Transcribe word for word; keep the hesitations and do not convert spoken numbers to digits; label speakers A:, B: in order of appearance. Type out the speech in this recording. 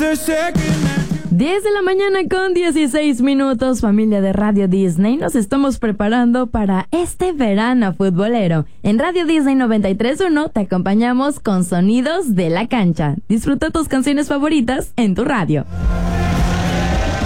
A: diez de la mañana con dieciséis minutos, familia de Radio Disney. Nos estamos preparando para este verano futbolero. En Radio Disney noventa y tres punto uno te acompañamos con sonidos de la cancha. Disfruta tus canciones favoritas en tu radio.